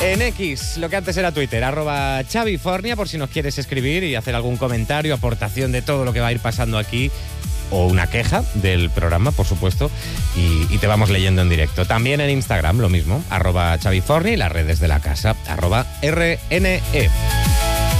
En X, lo que antes era Twitter, @Xavifornia, por si nos quieres escribir y hacer algún comentario, aportación de todo lo que va a ir pasando aquí, o una queja del programa, por supuesto, y te vamos leyendo en directo. También en Instagram, lo mismo, @Xavifornia, y las redes de la casa, @RNE.